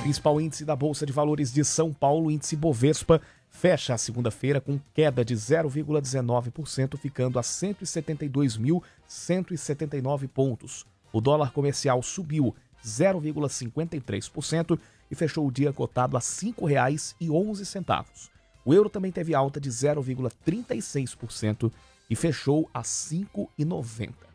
Principal índice da Bolsa de Valores de São Paulo, índice Bovespa, fecha a segunda-feira com queda de 0,19%, ficando a 172.179 pontos. O dólar comercial subiu 0,53% e fechou o dia cotado a R$ 5,11. O euro também teve alta de 0,36% e fechou a R$ 5,90.